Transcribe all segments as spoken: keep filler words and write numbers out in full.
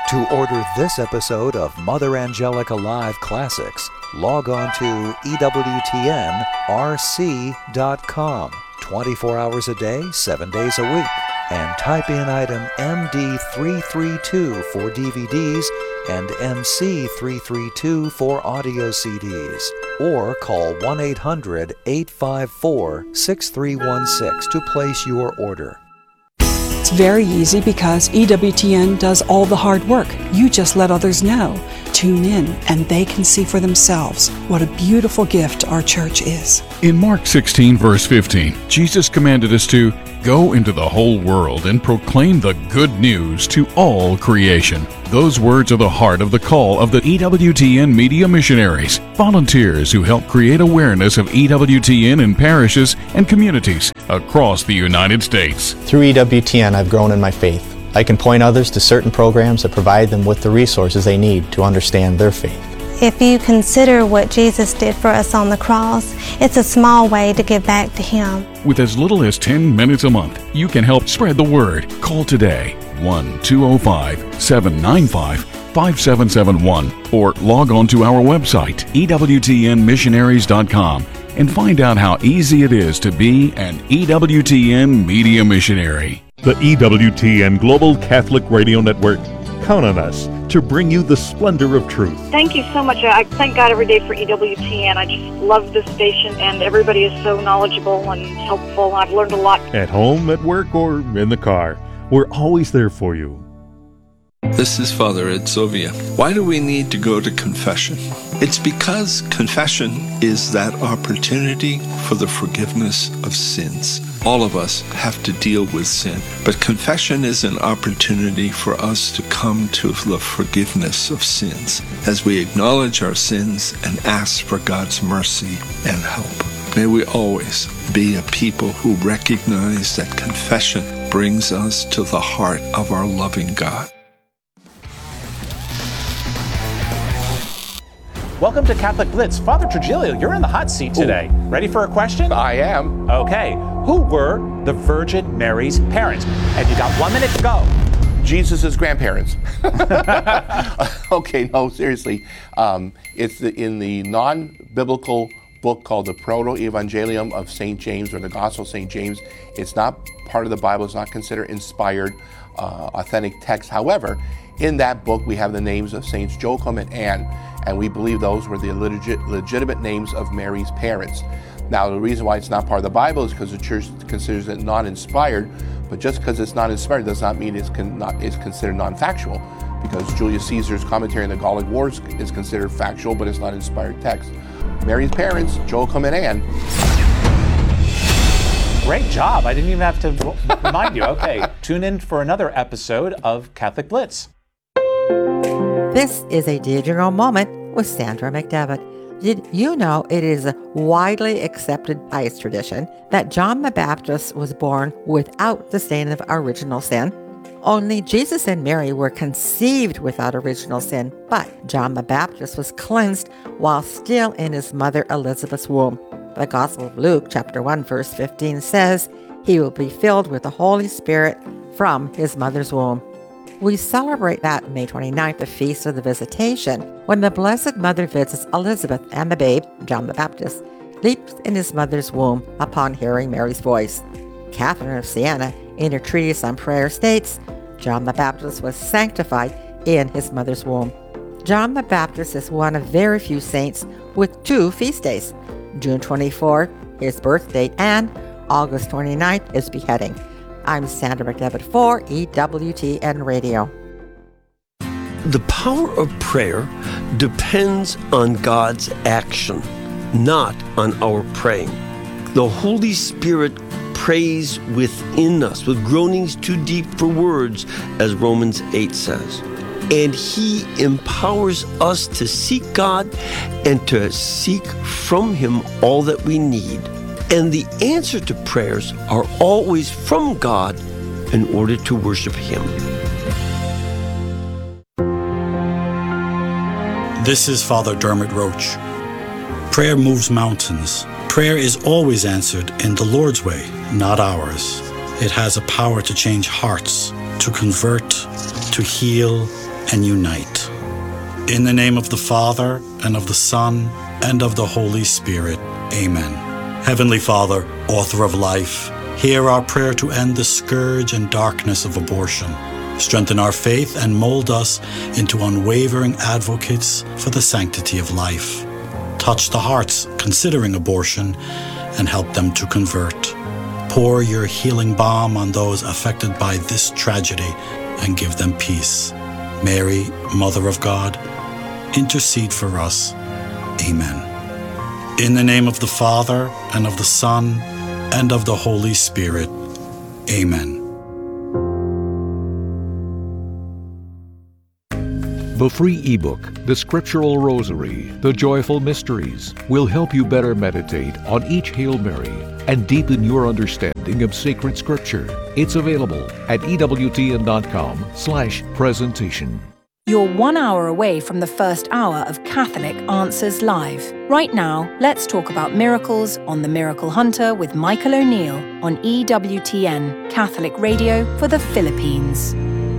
To order this episode of Mother Angelica Live Classics, log on to E W T N R C dot com, twenty-four hours a day, seven days a week, and type in item M D three thirty-two for D V Ds and M C three thirty-two for audio C Ds, or call one eight hundred, eight five four, six three one six to place your order. It's very easy because E W T N does all the hard work. You just let others know. Tune in and they can see for themselves what a beautiful gift our church is. In Mark sixteen, verse fifteen, Jesus commanded us to go into the whole world and proclaim the good news to all creation. Those words are the heart of the call of the E W T N Media Missionaries, volunteers who help create awareness of E W T N in parishes and communities across the United States. Through E W T N, I've grown in my faith. I can point others to certain programs that provide them with the resources they need to understand their faith. If you consider what Jesus did for us on the cross, it's a small way to give back to Him. With as little as ten minutes a month, you can help spread the word. Call today, one two zero five, seven nine five, five seven seven one, or log on to our website, E W T N missionaries dot com, and find out how easy it is to be an E W T N Media Missionary. The E W T N Global Catholic Radio Network. Count on us to bring you the splendor of truth. Thank you so much. I thank God every day for E W T N. I just love this station, and everybody is so knowledgeable and helpful. I've learned a lot. At home, at work, or in the car, we're always there for you. This is Father Ed Sovia. Why do we need to go to confession? It's because confession is that opportunity for the forgiveness of sins. All of us have to deal with sin, but confession is an opportunity for us to come to the forgiveness of sins as we acknowledge our sins and ask for God's mercy and help. May we always be a people who recognize that confession brings us to the heart of our loving God. Welcome to Catholic Blitz. Father Trujillo, you're in the hot seat today. Ooh. Ready for a question? I am. Okay. Who were the Virgin Mary's parents? And you got one minute to go. Jesus' grandparents. Okay, no, seriously. Um, it's the, in the non-biblical book called the Proto-Evangelium of Saint James, or the Gospel of Saint James. It's not part of the Bible. It's not considered inspired, uh, authentic text. However, in that book, we have the names of Saints Joachim and Anne, and we believe those were the legit, legitimate names of Mary's parents. Now, the reason why it's not part of the Bible is because the Church considers it non-inspired, but just because it's not inspired does not mean it's, con- not, it's considered non-factual, because Julius Caesar's commentary on the Gallic Wars is considered factual, but it's not inspired text. Mary's parents, Joachim and Anne. Great job. I didn't even have to remind you. Okay, tune in for another episode of Catholic Blitz. This is a Did You Know moment with Sandra McDevitt. Did you know it is a widely accepted pious tradition that John the Baptist was born without the stain of original sin? Only Jesus and Mary were conceived without original sin, but John the Baptist was cleansed while still in his mother Elizabeth's womb. The Gospel of Luke, chapter one, verse fifteen says, "He will be filled with the Holy Spirit from his mother's womb." We celebrate that May twenty-ninth, the Feast of the Visitation, when the Blessed Mother visits Elizabeth, and the babe, John the Baptist, leaps in his mother's womb upon hearing Mary's voice. Catherine of Siena, in her treatise on prayer, states, John the Baptist was sanctified in his mother's womb. John the Baptist is one of very few saints with two feast days. June twenty-fourth, his birth date, and August twenty-ninth, his beheading. I'm Sandra McDevitt for E W T N Radio. The power of prayer depends on God's action, not on our praying. The Holy Spirit prays within us with groanings too deep for words, as Romans eight says. And He empowers us to seek God and to seek from Him all that we need. And the answer to prayers are always from God in order to worship Him. This is Father Dermot Roach. Prayer moves mountains. Prayer is always answered in the Lord's way, not ours. It has a power to change hearts, to convert, to heal, and unite. In the name of the Father, and of the Son, and of the Holy Spirit. Amen. Heavenly Father, author of life, hear our prayer to end the scourge and darkness of abortion. Strengthen our faith and mold us into unwavering advocates for the sanctity of life. Touch the hearts considering abortion and help them to convert. Pour your healing balm on those affected by this tragedy and give them peace. Mary, Mother of God, intercede for us. Amen. In the name of the Father, and of the Son, and of the Holy Spirit. Amen. The free ebook, The Scriptural Rosary, The Joyful Mysteries, will help you better meditate on each Hail Mary and deepen your understanding of sacred Scripture. It's available at ewtn.com slash presentation. You're one hour away from the first hour of Catholic Answers Live. Right now, let's talk about miracles on The Miracle Hunter with Michael O'Neill on E W T N, Catholic Radio for the Philippines.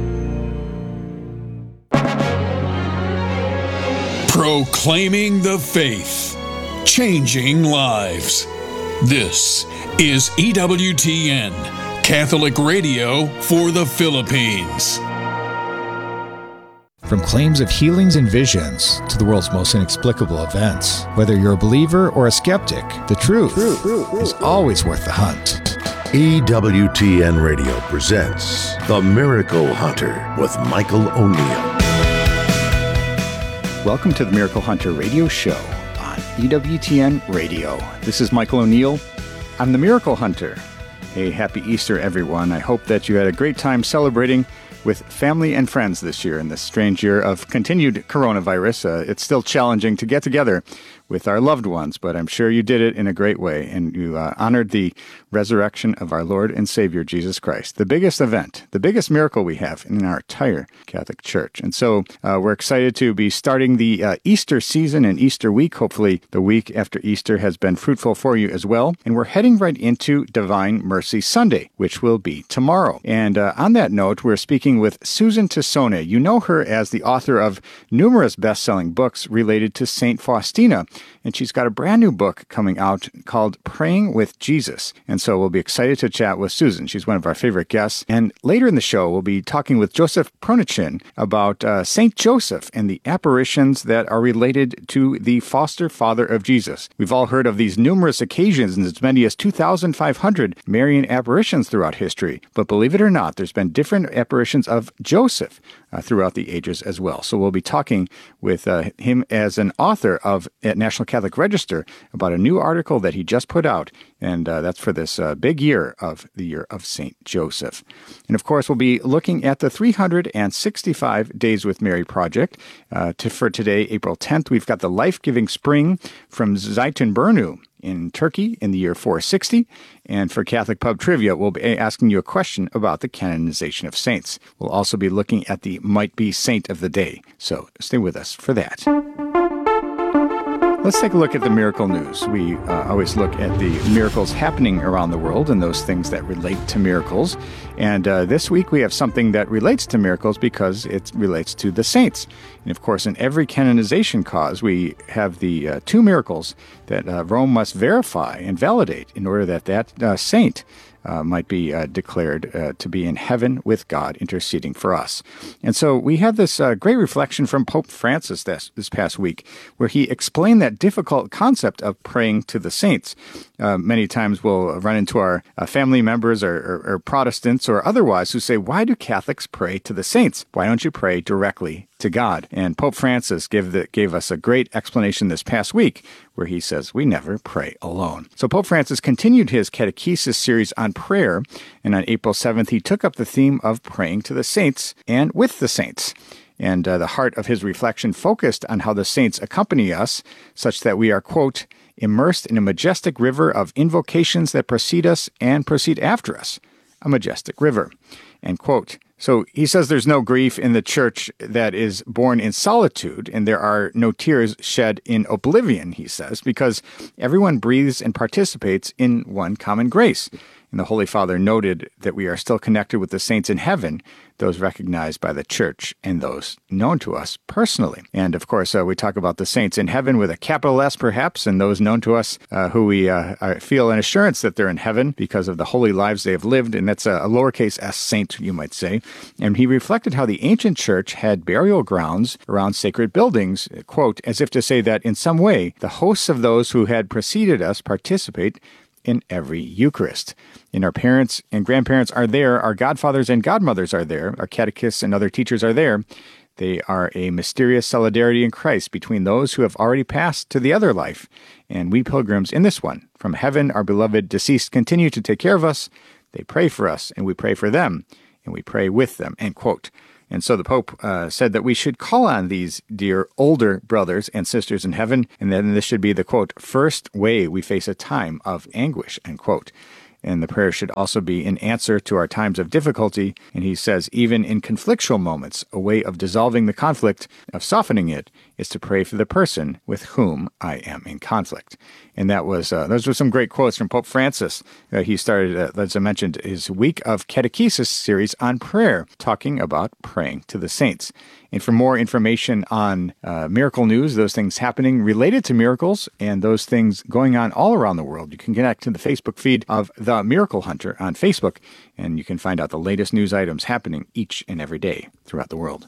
Proclaiming the faith, changing lives. This is E W T N, Catholic Radio for the Philippines. From claims of healings and visions to the world's most inexplicable events, whether you're a believer or a skeptic, the truth is always worth the hunt. E W T N Radio presents The Miracle Hunter with Michael O'Neill. Welcome to the Miracle Hunter radio show on E W T N Radio. This is Michael O'Neill. I'm the Miracle Hunter. Hey, happy Easter, everyone. I hope that you had a great time celebrating with family and friends this year in this strange year of continued coronavirus. Uh, it's still challenging to get together with our loved ones, but I'm sure you did it in a great way, and you uh, honored the resurrection of our Lord and Savior, Jesus Christ, the biggest event, the biggest miracle we have in our entire Catholic Church. And so uh, we're excited to be starting the uh, Easter season and Easter week. Hopefully the week after Easter has been fruitful for you as well. And we're heading right into Divine Mercy Sunday, which will be tomorrow. And uh, on that note, we're speaking with Susan Tassone. You know her as the author of numerous best-selling books related to Saint Faustina, and she's got a brand new book coming out called Praying with Jesus. And so we'll be excited to chat with Susan. She's one of our favorite guests. And later in the show, we'll be talking with Joseph Pronichin about uh, Saint Joseph and the apparitions that are related to the foster father of Jesus. We've all heard of these numerous occasions and as many as two thousand five hundred Marian apparitions throughout history. But believe it or not, there's been different apparitions of Joseph uh, throughout the ages as well. So we'll be talking with uh, him as an author of at National Catholic Register about a new article that he just put out, and uh, that's for this uh, big year of the year of Saint Joseph. And of course, we'll be looking at the three hundred sixty-five Days with Mary project. Uh, to, for today, April tenth, we've got the Life-Giving Spring from Zeytinburnu in Turkey in the year four sixty. And for Catholic Pub Trivia, we'll be asking you a question about the canonization of saints. We'll also be looking at the Might Be Saint of the Day. So stay with us for that. Let's take a look at the miracle news. We uh, always look at the miracles happening around the world and those things that relate to miracles. And uh, this week we have something that relates to miracles because it relates to the saints. And of course, in every canonization cause, we have the uh, two miracles that uh, Rome must verify and validate in order that that uh, saint Uh, might be uh, declared uh, to be in heaven with God interceding for us. And so we had this uh, great reflection from Pope Francis this, this past week, where he explained that difficult concept of praying to the saints. Uh, many times we'll run into our uh, family members or, or, or Protestants or otherwise who say, why do Catholics pray to the saints? Why don't you pray directly to God? And Pope Francis gave, the, gave us a great explanation this past week, where he says we never pray alone. So Pope Francis continued his catechesis series on prayer, and on April seventh, he took up the theme of praying to the saints and with the saints. And uh, the heart of his reflection focused on how the saints accompany us, such that we are, quote, immersed in a majestic river of invocations that precede us and proceed after us, a majestic river, end quote. So he says there's no grief in the church that is born in solitude, and there are no tears shed in oblivion, he says, because everyone breathes and participates in one common grace. And the Holy Father noted that we are still connected with the saints in heaven, those recognized by the Church and those known to us personally. And of course, uh, we talk about the saints in heaven with a capital S perhaps, and those known to us uh, who we uh, are, feel an assurance that they're in heaven because of the holy lives they have lived, and that's a, a lowercase s saint, you might say. And he reflected how the ancient Church had burial grounds around sacred buildings, quote, as if to say that in some way the hosts of those who had preceded us participate in every Eucharist. And our parents and grandparents are there, our godfathers and godmothers are there, our catechists and other teachers are there. They are a mysterious solidarity in Christ between those who have already passed to the other life, and we pilgrims in this one. From heaven, our beloved deceased continue to take care of us. They pray for us, and we pray for them, and we pray with them, end quote. And so the Pope uh, said that we should call on these dear older brothers and sisters in heaven, and then this should be the, quote, first way we face a time of anguish, end quote. And the prayer should also be an answer to our times of difficulty. And he says, even in conflictual moments, a way of dissolving the conflict, of softening it, is to pray for the person with whom I am in conflict. And that was uh, those were some great quotes from Pope Francis. Uh, he started, uh, as I mentioned, his Week of Catechesis series on prayer, talking about praying to the saints. And for more information on uh, miracle news, those things happening related to miracles, and those things going on all around the world, you can connect to the Facebook feed of The Miracle Hunter on Facebook, and you can find out the latest news items happening each and every day throughout the world.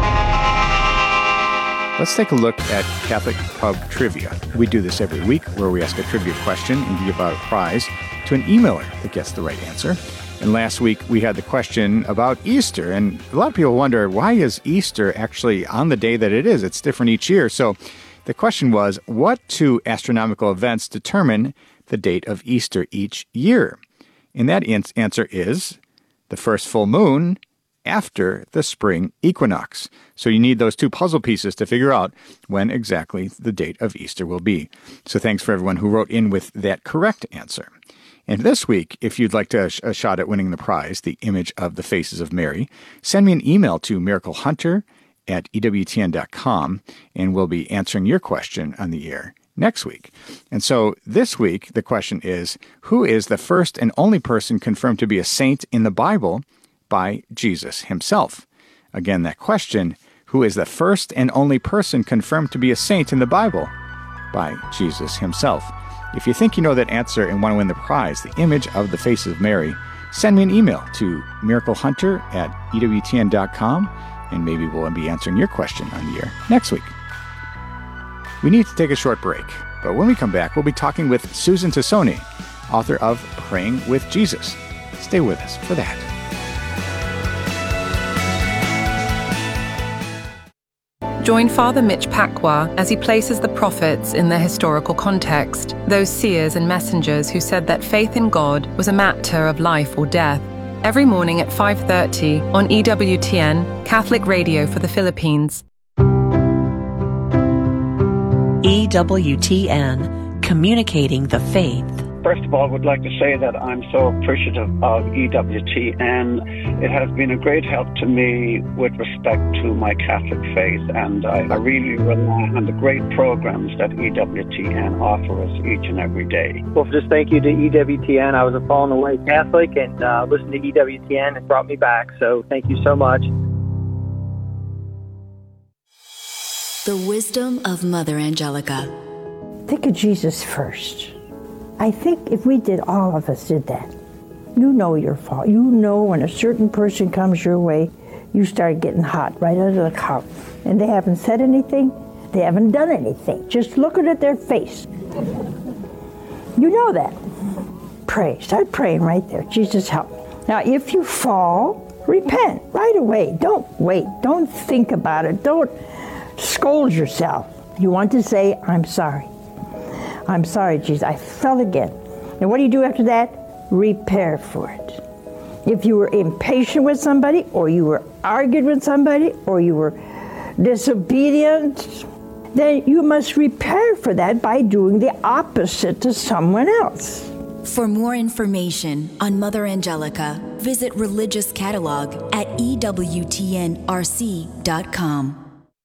Let's take a look at Catholic Pub Trivia. We do this every week, where we ask a trivia question and give out a prize to an emailer that gets the right answer. And last week, we had the question about Easter. And a lot of people wonder, why is Easter actually on the day that it is? It's different each year. So the question was, what two astronomical events determine the date of Easter each year? And that answer is the first full moon after the spring equinox. So you need those two puzzle pieces to figure out when exactly the date of Easter will be. So thanks for everyone who wrote in with that correct answer. And this week, if you'd like to a shot at winning the prize, the image of the faces of Mary, send me an email to miraclehunter at E W T N dot com, and we'll be answering your question on the air next week. And so this week, the question is, who is the first and only person confirmed to be a saint in the Bible by Jesus himself? Again, that question, who is the first and only person confirmed to be a saint in the Bible by Jesus himself? If you think you know that answer and want to win the prize, the image of the faces of Mary, send me an email to miraclehunter at E W T N dot com, and maybe we'll be answering your question on the air next week. We need to take a short break, but when we come back, we'll be talking with Susan Tassone, author of Praying with Jesus. Stay with us for that. Join Father Mitch Pacwa as he places the prophets in their historical context, those seers and messengers who said that faith in God was a matter of life or death. Every morning at five thirty on E W T N, Catholic Radio for the Philippines. E W T N, communicating the faith. First of all, I would like to say that I'm so appreciative of E W T N. It has been a great help to me with respect to my Catholic faith, and I, I really rely on the great programs that E W T N offer us each and every day. Well, just thank you to E W T N. I was a fallen away Catholic, and uh, listened to E W T N and brought me back, so thank you so much. The wisdom of Mother Angelica. Think of Jesus first. I think if we did, all of us did that. You know your fault. You know when a certain person comes your way, you start getting hot right out of the collar. And they haven't said anything, they haven't done anything. Just looking at their face. You know that. Pray. Start praying right there. Jesus, help me. Now, if you fall, repent right away. Don't wait. Don't think about it. Don't scold yourself. You want to say, I'm sorry. I'm sorry, Jesus, I fell again. And what do you do after that? Repair for it. If you were impatient with somebody, or you were arguing with somebody, or you were disobedient, then you must repair for that by doing the opposite to someone else. For more information on Mother Angelica, visit Religious Catalog at E W T N R C dot com.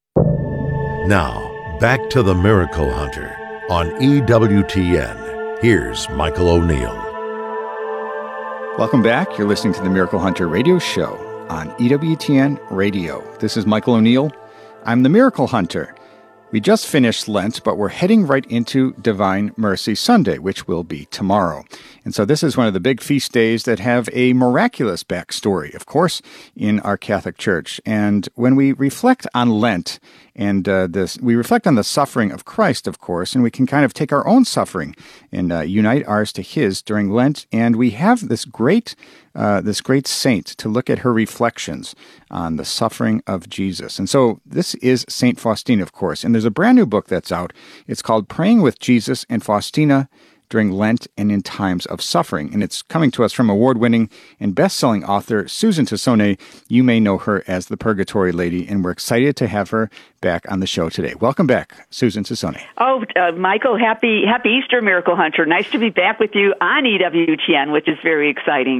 Now, back to the Miracle Hunter on E W T N. Here's Michael O'Neill. Welcome back. You're listening to the Miracle Hunter Radio Show on E W T N Radio. This is Michael O'Neill. I'm the Miracle Hunter. We just finished Lent, but we're heading right into Divine Mercy Sunday, which will be tomorrow. And so this is one of the big feast days that have a miraculous backstory, of course, in our Catholic Church. And when we reflect on Lent, and uh, this, we reflect on the suffering of Christ, of course, and we can kind of take our own suffering and uh, unite ours to His during Lent. And we have this great, uh, this great saint to look at her reflections on the suffering of Jesus. And so this is Saint Faustina, of course. And there's a brand new book that's out. It's called Praying with Jesus and Faustina During Lent and in Times of Suffering. And it's coming to us from award-winning and best-selling author Susan Tassone. You may know her as the Purgatory Lady, and we're excited to have her back on the show today. Welcome back, Susan Tassone. Oh, uh, Michael, happy happy Easter, Miracle Hunter. Nice to be back with you on E W T N, which is very exciting.